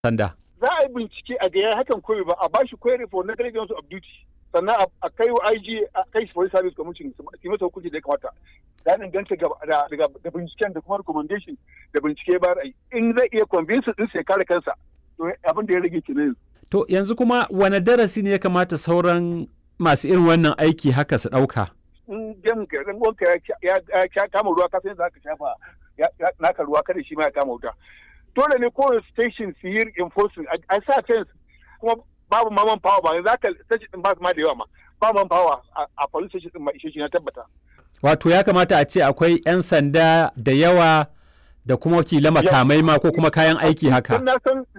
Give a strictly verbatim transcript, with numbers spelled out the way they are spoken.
sanda. Za a yi bincike a gaya hakan koyi ba a bashi query for negligence of duty sannan a kai wa I G a kai shi police service commission su masa hukunci da ya kamata. Ya danganta da binciken da kuma recommendation da bincike ba ra'ayi. In zai iya convince din sai kare kansa to abin da ya rage kenan. To yanzu kuma wane darasi ne ya kamata sauran masu irin wannan aiki haka su ɗauka? In jan garin wanka ya kama ruwa ka san za ka shafa naka ruwa kada shi ma ya kama wuta. Dole ne kowane station su yi enforcing a sa fence kuma babu maman power ba za ka station din ba ma da yawa ma ba man power a police station din ma ishe shi na tabbata. Wato ya kamata a ce akwai 'yan sanda da yawa da kuma wakila makamai ma ko kuma kayan aiki haka. Na san